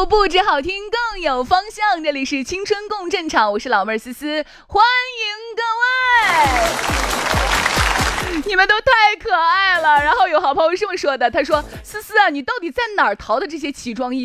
不止好听更有方向，这里是青春共振场，我是老妹儿思思，欢迎各位。你们都太可爱了。然后有好朋友这么说的，他说思思啊，你到底在哪儿淘的这些奇装异